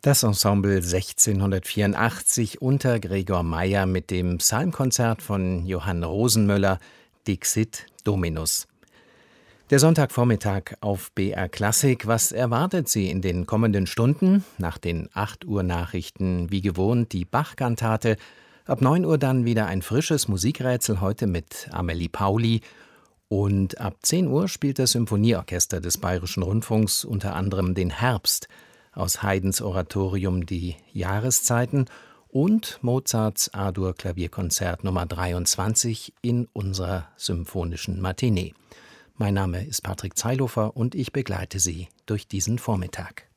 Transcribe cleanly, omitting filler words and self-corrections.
Das Ensemble 1684 unter Gregor Meier mit dem Psalmkonzert von Johann Rosenmöller Dixit Dominus. Der Sonntagvormittag auf BR Klassik. Was erwartet Sie in den kommenden Stunden? Nach den 8 Uhr Nachrichten wie gewohnt die Bach-Kantate. Ab 9 Uhr dann wieder ein frisches Musikrätsel, heute mit Amelie Pauli. Und ab 10 Uhr spielt das Symphonieorchester des Bayerischen Rundfunks unter anderem den Herbst aus Haydns Oratorium Die Jahreszeiten und Mozarts A-Dur-Klavierkonzert Nummer 23 in unserer symphonischen Matinee. Mein Name ist Patrick Zeilhofer und ich begleite Sie durch diesen Vormittag.